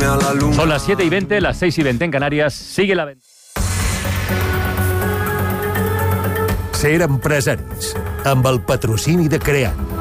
a la luna. Son las 7:20, las 6:20 en Canarias. Sigue la venta. Ser empresaris, amb el patrocini de Creant.